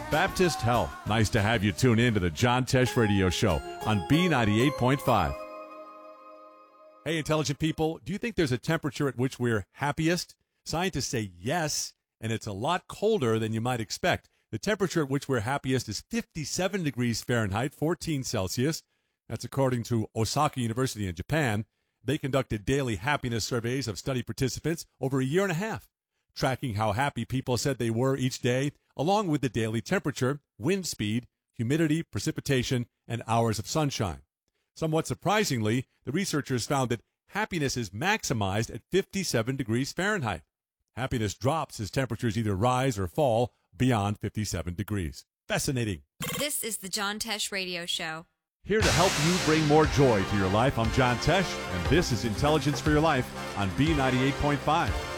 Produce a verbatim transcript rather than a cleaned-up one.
Baptist Health. Nice to have you tune in to the John Tesh Radio Show on B ninety-eight point five. Hey, intelligent people, do you think there's a temperature at which we're happiest? Scientists say yes, and it's a lot colder than you might expect. The temperature at which we're happiest is fifty-seven degrees Fahrenheit, fourteen Celsius. That's according to Osaka University in Japan. They conducted daily happiness surveys of study participants over a year and a half, tracking how happy people said they were each day, along with the daily temperature, wind speed, humidity, precipitation, and hours of sunshine. Somewhat surprisingly, the researchers found that happiness is maximized at fifty-seven degrees Fahrenheit. Happiness drops as temperatures either rise or fall beyond fifty-seven degrees. Fascinating. This is the John Tesh Radio Show. Here to help you bring more joy to your life, I'm John Tesh, and this is Intelligence for Your Life on B ninety-eight point five.